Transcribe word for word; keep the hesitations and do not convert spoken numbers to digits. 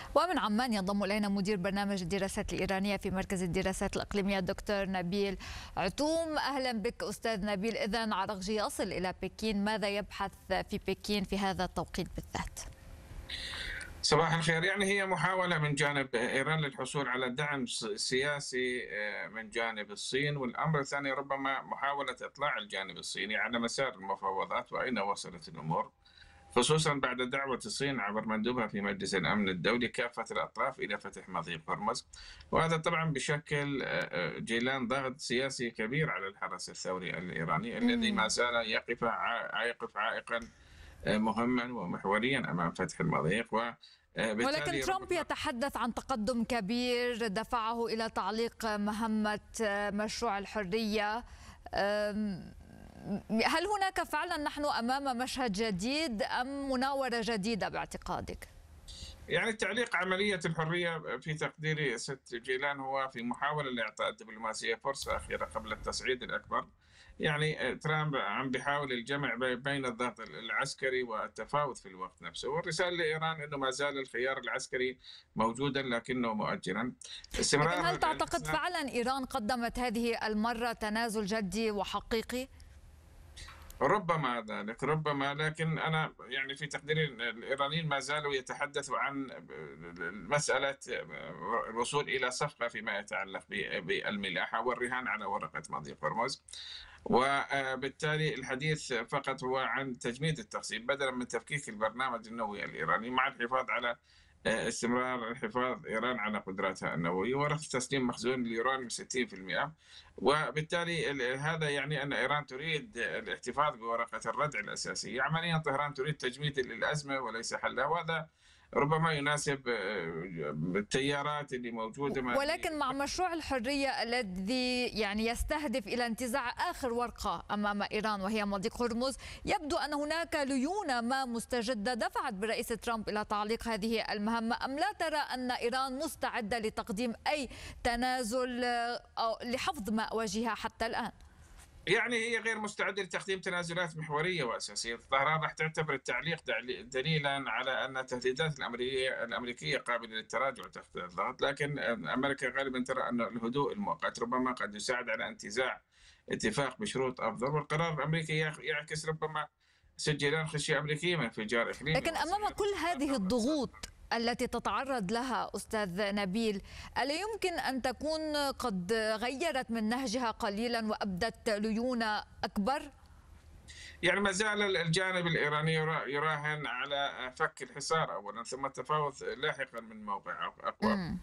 ومن عمان ينضم إلينا مدير برنامج الدراسات الإيرانية في مركز الدراسات الإقليمية الدكتور نبيل عتوم. أهلا بك أستاذ نبيل. إذن عرقجي يصل إلى بكين، ماذا يبحث في بكين في هذا التوقيت بالذات؟ صباح الخير. يعني هي محاولة من جانب إيران للحصول على دعم سياسي من جانب الصين، والأمر الثاني ربما محاولة إطلاع الجانب الصيني على مسار المفاوضات وأين وصلت الأمور، خصوصا بعد دعوة الصين عبر مندوبها في مجلس الأمن الدولي كافة الأطراف إلى فتح مضيق هرمز، وهذا طبعا بشكل جيلان ضغط سياسي كبير على الحرس الثوري الإيراني الذي ما زال يقف يقف عائقا مهما ومحوريا أمام فتح المضيق. و ولكن ترامب يتحدث عن تقدم كبير دفعه إلى تعليق مهمة مشروع الحرية. هل هناك فعلا نحن أمام مشهد جديد أم مناورة جديدة باعتقادك؟ يعني تعليق عملية الحرية في تقديري ست جيلان هو في محاولة لإعطاء الدبلوماسية فرصة أخيرة قبل التصعيد الأكبر. يعني ترامب عم بيحاول الجمع بين الضغط العسكري والتفاوض في الوقت نفسه، والرسالة لإيران أنه ما زال الخيار العسكري موجودا لكنه مؤجلا. لكن هل تعتقد فعلا إيران قدمت هذه المرة تنازل جدي وحقيقي؟ ربما ذلك، ربما، لكن أنا يعني في تقديري الإيرانيين ما زالوا يتحدثوا عن مسألة الوصول إلى صفقة فيما يتعلق بالملاحة والرهان على ورقة مضيق هرمز، وبالتالي الحديث فقط هو عن تجميد التقسيم بدلا من تفكيك البرنامج النووي الإيراني مع الحفاظ على استمرار حفاظ إيران على قدراتها النووية ورفض تسليم مخزون اليورانيوم ستين بالمئة. وبالتالي هذا يعني أن إيران تريد الاحتفاظ بورقة الردع الأساسية. عمليا طهران تريد تجميد الأزمة وليس حلها، وهذا ربما يناسب التيارات اللي موجودة. ولكن مع مشروع الحرية الذي يعني يستهدف إلى انتزاع آخر ورقة أمام إيران وهي مضيق هرمز، يبدو أن هناك ليونة ما مستجدة دفعت برئيس ترامب إلى تعليق هذه المهمة، أم لا ترى أن إيران مستعدة لتقديم أي تنازل أو لحفظ مأوجها حتى الآن؟ يعني هي غير مستعدة لتقديم تنازلات محورية وأساسية. طهران راح تعتبر التعليق دليلا على أن التهديدات الأمريكية الأمريكية قابلة للتراجع تحت الضغط، لكن أمريكا غالبا ترى أن الهدوء المؤقت ربما قد يساعد على انتزاع اتفاق بشروط أفضل، والقرار الأمريكي يعكس ربما سجلان خشية أمريكية من انفجار إقليمي. لكن أمام كل هذه الضغوط التي تتعرض لها أستاذ نبيل، ألا يمكن أن تكون قد غيرت من نهجها قليلا وأبدت ليونة أكبر؟ يعني ما زال الجانب الإيراني يراهن على فك الحصار أولا ثم التفاوض لاحقا من موقع أقوى.